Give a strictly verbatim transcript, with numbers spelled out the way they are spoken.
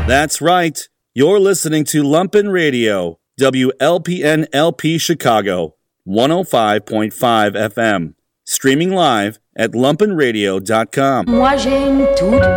That's right. You're listening to Lumpen Radio, W L P N L P Chicago, one oh five point five F M. Streaming live at lumpen radio dot com. Moi, j'ai une toute